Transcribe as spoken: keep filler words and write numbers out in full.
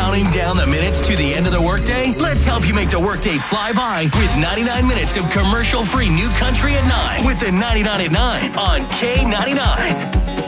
Counting down the minutes to the end of the workday? Let's help you make the workday fly by with ninety-nine minutes of commercial-free New Country at nine with the ninety-nine at nine on K ninety-nine.